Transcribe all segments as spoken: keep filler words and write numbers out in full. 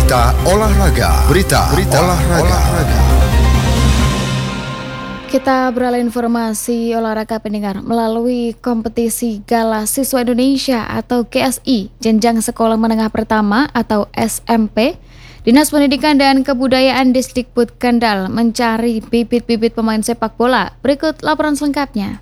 Berita olahraga. Berita, Berita olahraga. olahraga. Kita beralih informasi olahraga pendengar melalui kompetisi Gala Siswa Indonesia atau G S I Jenjang Sekolah Menengah Pertama atau S M P. Dinas Pendidikan dan Kebudayaan Disdikbud Kendal mencari bibit-bibit pemain sepak bola. Berikut laporan selengkapnya.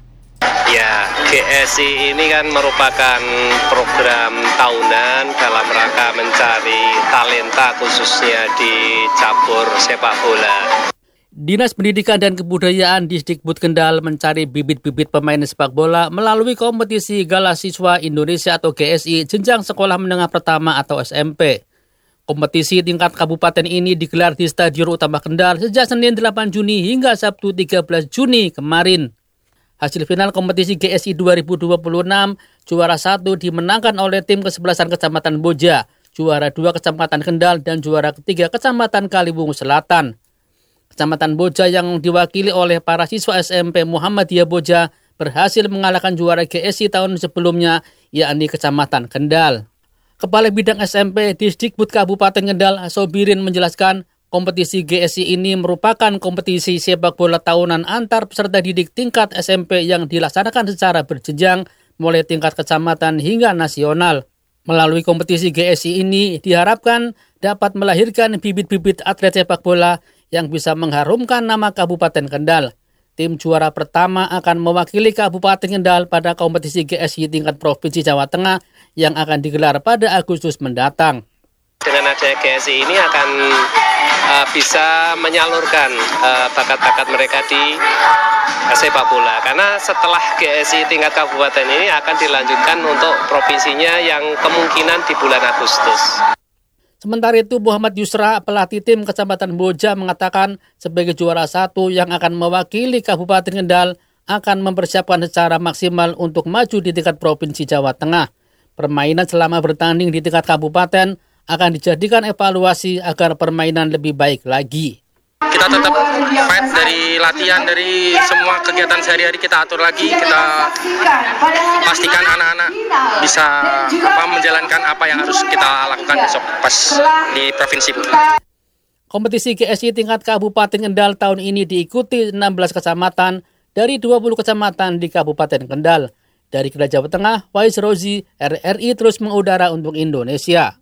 Ya, G S I ini kan merupakan program tahunan dalam rangka mencari talenta khususnya di cabur sepak bola. Dinas Pendidikan dan Kebudayaan Disdikbud Kendal mencari bibit-bibit pemain sepak bola melalui kompetisi Gala Siswa Indonesia atau G S I Jenjang Sekolah Menengah Pertama atau S M P. Kompetisi tingkat kabupaten ini digelar di Stadion Utama Kendal sejak Senin delapan Juni hingga Sabtu tiga belas Juni kemarin. Hasil final kompetisi G S I dua ribu dua puluh enam, juara satu dimenangkan oleh tim kesebelasan Kecamatan Boja, juara dua Kecamatan Kendal, dan juara ketiga Kecamatan Kaliwungu Selatan. Kecamatan Boja yang diwakili oleh para siswa S M P Muhammadiyah Boja berhasil mengalahkan juara G S I tahun sebelumnya, yakni Kecamatan Kendal. Kepala Bidang S M P Disdikbud Kabupaten Kendal, Sobirin, menjelaskan kompetisi G S I ini merupakan kompetisi sepak bola tahunan antar peserta didik tingkat S M P yang dilaksanakan secara berjenjang mulai tingkat kecamatan hingga nasional. Melalui kompetisi G S I ini diharapkan dapat melahirkan bibit-bibit atlet sepak bola yang bisa mengharumkan nama Kabupaten Kendal. Tim juara pertama akan mewakili Kabupaten Kendal pada kompetisi G S I tingkat Provinsi Jawa Tengah yang akan digelar pada Agustus mendatang. Dengan adanya G S I ini akan uh, bisa menyalurkan uh, bakat-bakat mereka di uh, sepak bola. Karena setelah G S I tingkat kabupaten ini akan dilanjutkan untuk provinsinya yang kemungkinan di bulan Agustus. Sementara itu, Muhammad Yusra, pelatih tim Kecamatan Boja, mengatakan sebagai juara satu yang akan mewakili Kabupaten Kendal akan mempersiapkan secara maksimal untuk maju di tingkat Provinsi Jawa Tengah. Permainan selama bertanding di tingkat kabupaten akan dijadikan evaluasi agar permainan lebih baik lagi. Kita tetap fight dari latihan, dari semua kegiatan sehari-hari kita atur lagi, kita pastikan anak-anak bisa apa, menjalankan apa yang harus kita lakukan besok pas di provinsi. Kompetisi G S I tingkat Kabupaten Kendal tahun ini diikuti enam belas kecamatan dari dua puluh kecamatan di Kabupaten Kendal. Dari Kendal, Jawa Tengah, Wais Rozi, R R I terus mengudara untuk Indonesia.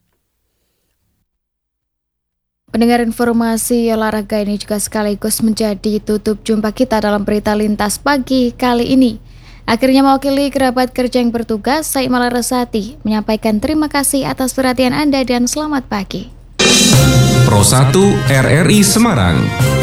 Pendengar, informasi olahraga ini juga sekaligus menjadi tutup jumpa kita dalam berita lintas pagi kali ini. Akhirnya mewakili kerabat kerja yang bertugas, saya Imala Resati menyampaikan terima kasih atas perhatian Anda dan selamat pagi. Pro satu R R I Semarang.